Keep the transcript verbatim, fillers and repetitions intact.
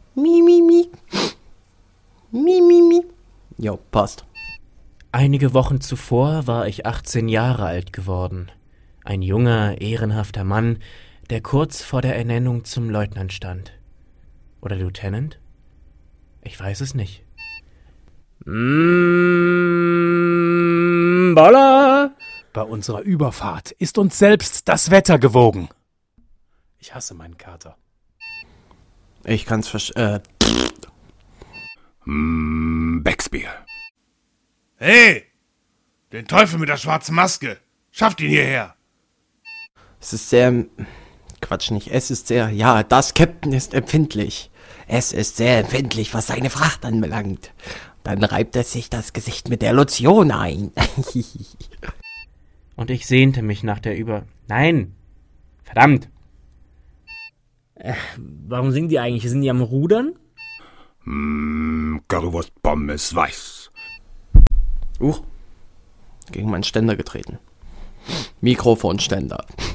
Mi, mi, mi. Mi, mi, mi. Jo, passt. Einige Wochen zuvor war ich achtzehn Jahre alt geworden. Ein junger, ehrenhafter Mann, der kurz vor der Ernennung zum Leutnant stand. Oder Lieutenant? Ich weiß es nicht. Mm, Boller! Bei unserer Überfahrt ist uns selbst das Wetter gewogen. Ich hasse meinen Kater. Ich kann's verstehen. Äh. Mm, Becksbier. Hey! Den Teufel mit der schwarzen Maske! Schafft ihn hierher! Es ist sehr... Quatsch nicht, es ist sehr... Ja, das Captain ist empfindlich. Es ist sehr empfindlich, was seine Fracht anbelangt. Dann reibt er sich das Gesicht mit der Lotion ein. Und ich sehnte mich nach der Über... Nein! Verdammt! Äh, warum sind die eigentlich? Sind die am Rudern? Mm, Currywurst Pommes weiß. Uch, gegen meinen Ständer getreten. Mikrofonständer.